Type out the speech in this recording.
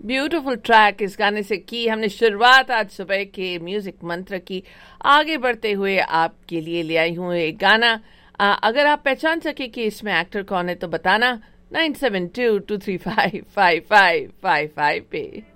Beautiful track इस गाने से की हमने शुरुआत आज सुबह के म्यूजिक मंत्र की। आगे बढ़ते हुए आपके लिए ले आई हूँ एक गाना। अगर आप पहचान सके कि इसमें एक्टर कौन है तो बताना 9722355555 पे।